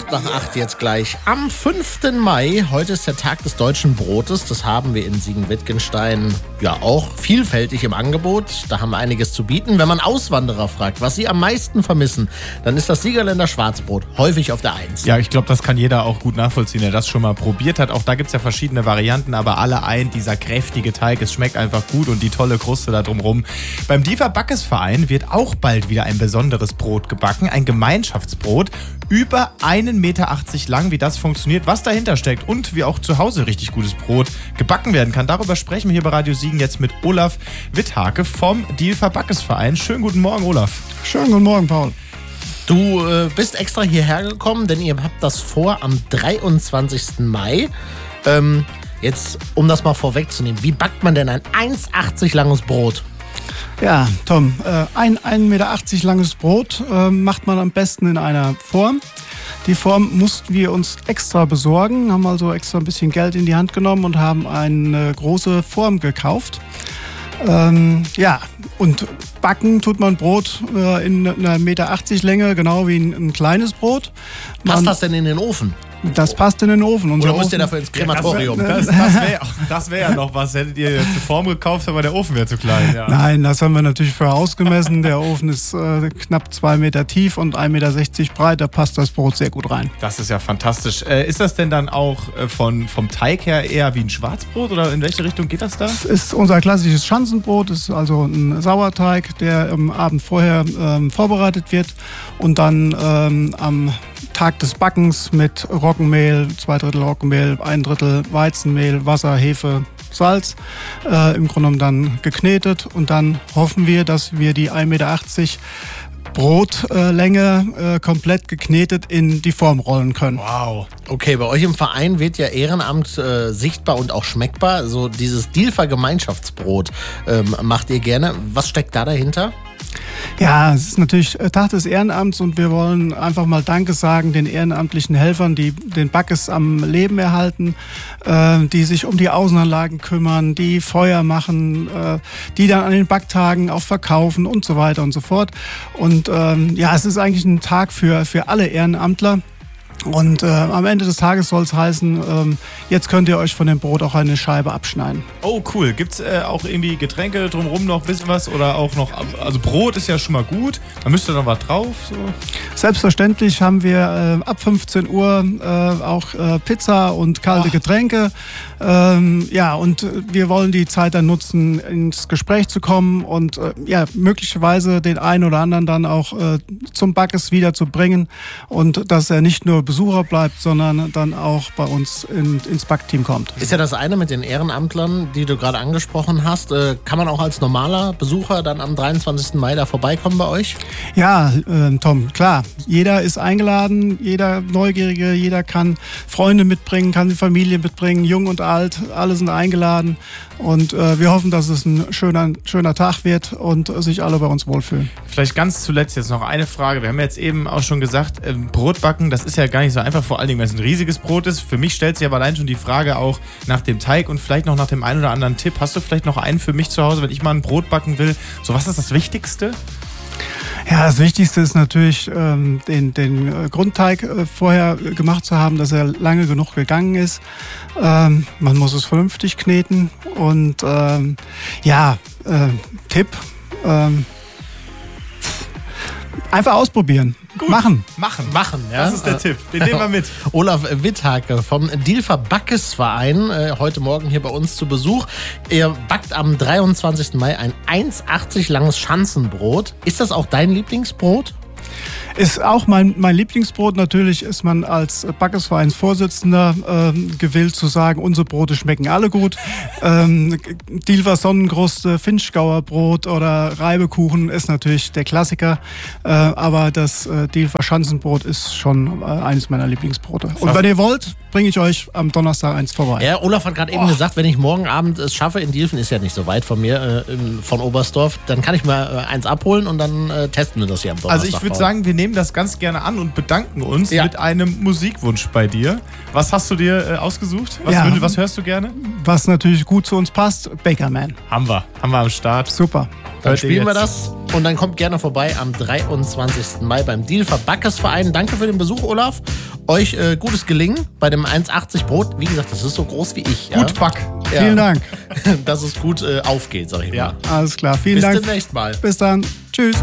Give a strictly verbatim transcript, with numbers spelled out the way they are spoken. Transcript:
acht nach acht jetzt gleich. Am fünften Mai, heute ist der Tag des deutschen Brotes. Das haben wir in Siegen-Wittgenstein ja auch vielfältig im Angebot. Da haben wir einiges zu bieten. Wenn man Auswanderer fragt, was sie am meisten vermissen, dann ist das Siegerländer Schwarzbrot häufig auf der Eins. Ja, ich glaube, das kann jeder auch gut nachvollziehen, der das schon mal probiert hat. Auch da gibt es ja verschiedene Varianten, aber alle ein, dieser kräftige Teig, es schmeckt einfach gut und die tolle Kruste da drumrum. Beim Diefer Backesverein wird auch bald wieder ein besonderes Brot gebacken, ein Gemeinschaftsbrot, über einen Meter achtzig lang, wie das funktioniert, was dahinter steckt und wie auch zu Hause richtig gutes Brot gebacken werden kann. Darüber sprechen wir hier bei Radio Siegen jetzt mit Olaf Witthake vom Diefer Backesverein. Schönen guten Morgen, Olaf. Schönen guten Morgen, Paul. Du äh, bist extra hierher gekommen, denn ihr habt das vor am dreiundzwanzigsten Mai. Ähm, jetzt, um das mal vorwegzunehmen, wie backt man denn ein eins achtzig langes Brot? Ja, Tom, äh, ein ein Meter achtzig langes Brot äh, macht man am besten in einer Form. Die Form mussten wir uns extra besorgen, haben also extra ein bisschen Geld in die Hand genommen und haben eine große Form gekauft. Ähm, ja, und backen tut man Brot äh, in einer Meter achtzig Länge, genau wie ein, ein kleines Brot. Man, Passt das denn in den Ofen? Das passt in den Ofen. Unser Oder müsst ihr dafür ins Krematorium? Ja, das das wäre das wär ja noch was. Hättet ihr jetzt eine Form gekauft, aber der Ofen wäre zu klein. Ja. Nein, das haben wir natürlich vorher ausgemessen. Der Ofen ist äh, knapp zwei Meter tief und ein Meter sechzig breit. Da passt das Brot sehr gut rein. Das ist ja fantastisch. Äh, ist das denn dann auch äh, von, vom Teig her eher wie ein Schwarzbrot oder in welche Richtung geht das da? Das ist unser klassisches Schanzenbrot. Das ist also ein Sauerteig, der am Abend vorher ähm, vorbereitet wird und dann ähm, am Tag des Backens mit Roggenmehl, zwei Drittel Roggenmehl, ein Drittel Weizenmehl, Wasser, Hefe, Salz, äh, im Grunde genommen dann geknetet. Und dann hoffen wir, dass wir die ein Meter achtzig Brotlänge äh, komplett geknetet in die Form rollen können. Wow. Okay, bei euch im Verein wird ja Ehrenamt äh, sichtbar und auch schmeckbar. So dieses Diefer Gemeinschaftsbrot ähm, macht ihr gerne. Was steckt da dahinter? Ja, es ist natürlich Tag des Ehrenamts und wir wollen einfach mal Danke sagen den ehrenamtlichen Helfern, die den Backes am Leben erhalten, äh, die sich um die Außenanlagen kümmern, die Feuer machen, äh, die dann an den Backtagen auch verkaufen und so weiter und so fort. Und ähm, ja, es ist eigentlich ein Tag für, für alle Ehrenamtler. Und äh, am Ende des Tages soll es heißen, ähm, jetzt könnt ihr euch von dem Brot auch eine Scheibe abschneiden. Oh, cool. Gibt's äh, auch irgendwie Getränke drumherum noch, ein bisschen was? Oder auch noch, also Brot ist ja schon mal gut. Da müsste noch was drauf. So. Selbstverständlich haben wir äh, ab fünfzehn Uhr äh, auch äh, Pizza und kalte Ach. Getränke. Ähm, ja, und wir wollen die Zeit dann nutzen, ins Gespräch zu kommen und äh, ja, möglicherweise den einen oder anderen dann auch äh, zum Backes wiederzubringen und dass er nicht nur Besucher bleibt, sondern dann auch bei uns in, ins Backteam kommt. Ist ja das eine mit den Ehrenamtlern, die du gerade angesprochen hast. Äh, kann man auch als normaler Besucher dann am dreiundzwanzigsten Mai da vorbeikommen bei euch? Ja, äh, Tom, klar. Jeder ist eingeladen, jeder Neugierige, jeder kann Freunde mitbringen, kann die Familie mitbringen, jung und alt, alle sind eingeladen. Und äh, wir hoffen, dass es ein schöner, schöner Tag wird und sich alle bei uns wohlfühlen. Vielleicht ganz zuletzt jetzt noch eine Frage. Wir haben jetzt eben auch schon gesagt, äh, Brotbacken, das ist ja gar nicht so einfach, vor allen Dingen, wenn es ein riesiges Brot ist. Für mich stellt sich aber allein schon die Frage auch nach dem Teig und vielleicht noch nach dem einen oder anderen Tipp. Hast du vielleicht noch einen für mich zu Hause, wenn ich mal ein Brot backen will? So, was ist das Wichtigste? Ja, das Wichtigste ist natürlich, ähm, den, den Grundteig äh, vorher gemacht zu haben, dass er lange genug gegangen ist. Ähm, man muss es vernünftig kneten und ähm, ja, äh, Tipp, ähm, einfach ausprobieren. Gut. Machen. Machen. Machen, ja. Das ist der äh, Tipp. Den nehmen wir mit. Olaf Witthake vom Diefer Backesverein, äh, heute Morgen hier bei uns zu Besuch. Er backt am dreiundzwanzigsten Mai ein eins achtzig langes Schanzenbrot. Ist das auch dein Lieblingsbrot? Ist auch mein, mein Lieblingsbrot. Natürlich ist man als Backesvereinsvorsitzender ähm, gewillt zu sagen, unsere Brote schmecken alle gut. Ähm, Diefer Sonnenkruste, Finchgauer Brot oder Reibekuchen ist natürlich der Klassiker. Äh, aber das äh, Diefer Schanzenbrot ist schon äh, eines meiner Lieblingsbrote. Und wenn ihr wollt, bringe ich euch am Donnerstag eins vorbei. Ja, Olaf hat gerade eben gesagt, wenn ich morgen Abend es schaffe in Dielfen, ist ja nicht so weit von mir, äh, in, von Oberstdorf, dann kann ich mal äh, eins abholen und dann äh, testen wir das hier am Donnerstag. Also ich würde sagen, wir nehmen das ganz gerne an und bedanken uns ja. mit einem Musikwunsch bei dir. Was hast du dir äh, ausgesucht? Was, ja. was hörst du gerne? Was natürlich gut zu uns passt, Bakerman. Haben wir. Haben wir am Start. Super. Dann Hört spielen wir das und dann kommt gerne vorbei am dreiundzwanzigsten Mai beim Diefer Backesverein. Danke für den Besuch, Olaf. euch äh, gutes Gelingen bei dem eins achtzig Brot. Wie gesagt, das ist so groß wie ich. Gut, ja? Back. Ja. Vielen Dank. Dass es gut äh, aufgeht, sag ich Ja. mal. Alles klar. Vielen Bis Dank. demnächst mal. Bis dann. Tschüss.